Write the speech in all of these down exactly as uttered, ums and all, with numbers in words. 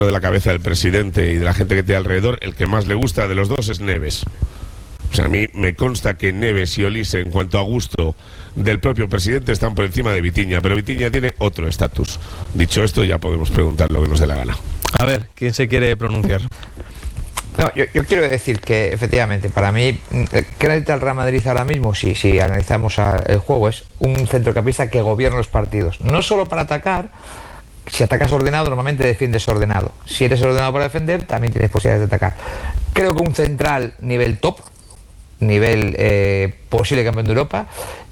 de la cabeza del presidente y de la gente que tiene alrededor, el que más le gusta de los dos es Neves. O sea, a mí me consta que Neves y Olise, en cuanto a gusto del propio presidente, están por encima de Vitinha, pero Vitinha tiene otro estatus. Dicho esto, ya podemos preguntar lo que nos dé la gana. A ver, ¿quién se quiere pronunciar? No, yo, yo quiero decir que efectivamente, para mí, ¿qué necesita el Real Madrid ahora mismo? Si, si analizamos a, el juego, es un centrocampista que gobierna los partidos. No solo para atacar. Si atacas ordenado, normalmente defiendes ordenado. Si eres ordenado para defender, también tienes posibilidades de atacar. Creo que un central nivel top, nivel eh, posible campeón de Europa,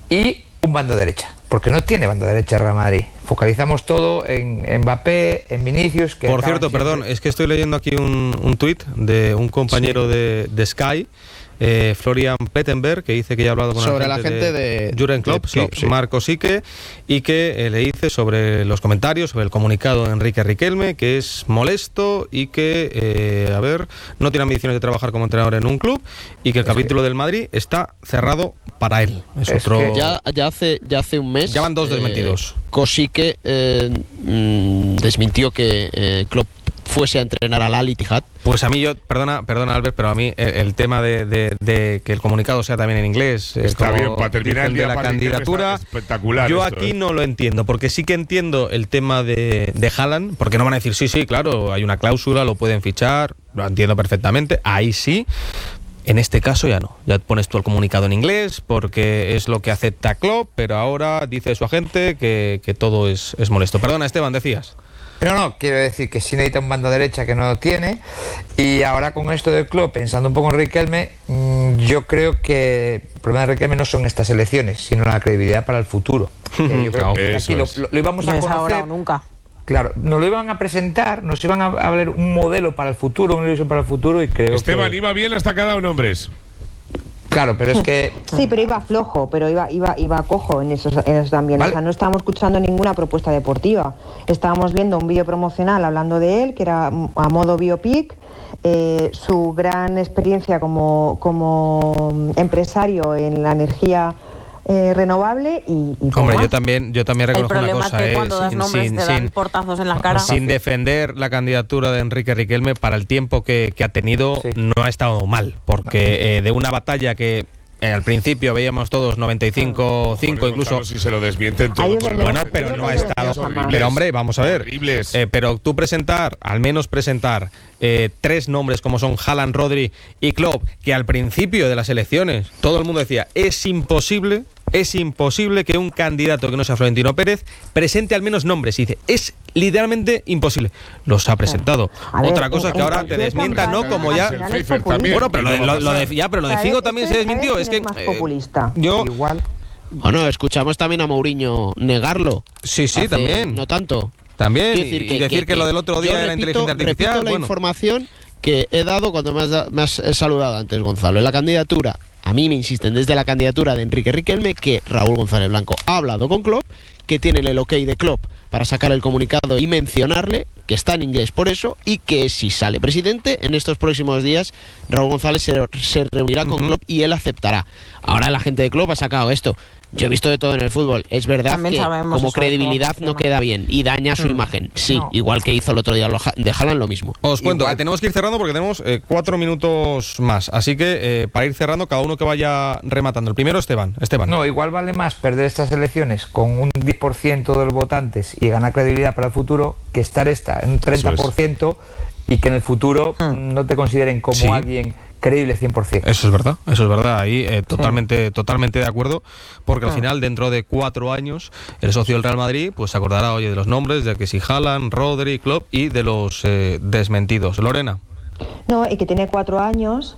y un bando derecha, porque no tiene bando derecha Real Madrid. Focalizamos todo en, en Mbappé, en Vinicius. Que Por cierto, siempre... perdón, es que estoy leyendo aquí un, un tuit de un compañero sí. de, de Sky, Eh, Florian Plettenberg, que dice que ya ha hablado con sobre la gente, la gente de, de Jürgen Klopp, de Klopp sí, sí. Marco Sique, y que eh, le dice sobre los comentarios, sobre el comunicado de Enrique Riquelme, que es molesto y que, eh, a ver, no tiene ambiciones de trabajar como entrenador en un club y que el es capítulo que... del Madrid está cerrado para él. Es, es otro... que ya, ya, hace, ya hace un mes... Ya van dos desmentidos. Eh, Kosique eh, mm, desmintió que eh, Klopp fuese a entrenar al Al-Ittihad. Pues a mí, yo, perdona, perdona Albert, pero a mí el, el tema de, de, de que el comunicado sea también en inglés, está bien, para terminar el día de la candidatura, espectacular. Yo esto, aquí ¿eh? no lo entiendo, porque sí que entiendo el tema de, de Haaland, porque no van a decir, sí, sí, claro, hay una cláusula, lo pueden fichar, lo entiendo perfectamente, ahí sí. En este caso ya no, ya pones tú el comunicado en inglés porque es lo que acepta Klopp, pero ahora dice su agente que, que todo es, es molesto. Perdona, Esteban, decías. No, no, quiero decir que sí necesita un bando derecha que no lo tiene, y ahora con esto del Klopp, pensando un poco en Riquelme, mmm, yo creo que el problema de Riquelme no son estas elecciones, sino la credibilidad para el futuro. Eh, yo creo no, que aquí lo, lo, lo íbamos a conocer ahora o nunca. Claro, nos lo iban a presentar, nos iban a hablar un modelo para el futuro, una ilusión para el futuro, y creo Esteban, que... iba bien hasta que ha dado nombres. Claro, pero es que... Sí, pero iba flojo, pero iba iba iba cojo en esos, en esos también. ¿Vale? O sea, no estábamos escuchando ninguna propuesta deportiva. Estábamos viendo un vídeo promocional hablando de él, que era a modo biopic, eh, su gran experiencia como, como empresario en la energía eh, renovable y, y hombre, yo también, yo también reconozco una cosa. El problema es que eh, cuando das sin, nombres sin, te dan sin, portazos en la cara. Sin defender la candidatura de Enrique Riquelme, para el tiempo que, que ha tenido, sí. no ha estado mal, porque eh, de una batalla que Eh, al principio veíamos todos noventa y cinco cinco, incluso si se lo desmienten todo. Bueno, pero no ha estado. Pero hombre, vamos a ver. Eh, pero tú presentar, al menos presentar eh, tres nombres como son Haaland, Rodri y Klopp, que al principio de las elecciones todo el mundo decía es imposible. Es imposible que un candidato que no sea Florentino Pérez presente al menos nombres. Y dice, es literalmente imposible. Los ha presentado. Ver, Otra cosa es que ahora te desmienta, ¿no? Como ya... Bueno, pero lo, lo, lo de, ya, pero lo de Figo también se desmintió. Es que... Eh, yo... Igual... Bueno, escuchamos también a Mourinho negarlo. Sí, sí, hace, también. No tanto. También. Decir que, y decir que, que, que lo del otro día de la inteligencia artificial... Repito la bueno. información que he dado cuando me has, me has saludado antes, Gonzalo. En la candidatura... A mí me insisten desde la candidatura de Enrique Riquelme que Raúl González Blanco ha hablado con Klopp, que tienen el ok de Klopp para sacar el comunicado y mencionarle que está en inglés por eso, y que si sale presidente en estos próximos días Raúl González se, se reunirá con uh-huh. Klopp y él aceptará. Ahora la gente de Klopp ha sacado esto. Yo he visto de todo en el fútbol. Es verdad También que como credibilidad no queda bien y daña su mm. imagen. Sí, no. igual que hizo el otro día de Haaland, lo mismo. Os cuento igual. que tenemos que ir cerrando porque tenemos eh, cuatro minutos más. Así que eh, para ir cerrando, cada uno que vaya rematando. El primero, Esteban. Esteban. No, igual vale más perder estas elecciones con un diez por ciento de los votantes y ganar credibilidad para el futuro que estar esta en un treinta por ciento y que en el futuro mm. no te consideren como sí. alguien... creíble cien por ciento. Eso es verdad, eso es verdad. Ahí eh, totalmente, sí. totalmente de acuerdo, porque al final, dentro de cuatro años, el socio del Real Madrid pues se acordará, oye, de los nombres, de que si Haaland, Rodri, Klopp y de los eh, desmentidos. Lorena. No, y que tiene cuatro años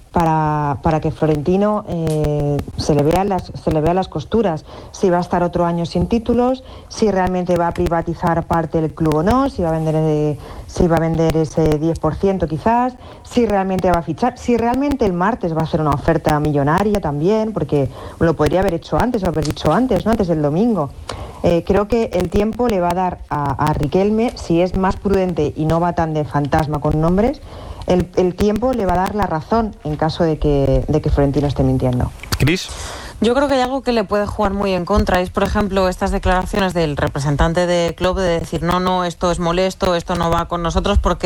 para, para que Florentino eh, se le vea las, se le vea las costuras. Si va a estar otro año sin títulos, si realmente va a privatizar parte del club o no, si va a vender eh, si va a vender ese diez por ciento quizás, si realmente va a fichar, si realmente el martes va a hacer una oferta millonaria también, porque lo podría haber hecho antes o haber dicho antes, ¿no? Antes del domingo. Eh, creo que el tiempo le va a dar a, a Riquelme, si es más prudente y no va tan de fantasma con nombres, el, el tiempo le va a dar la razón en caso de que, de que Florentino esté mintiendo. ¿Cris? Yo creo que hay algo que le puede jugar muy en contra. Es, por ejemplo, estas declaraciones del representante de Klopp de decir, no, no, esto es molesto, esto no va con nosotros, porque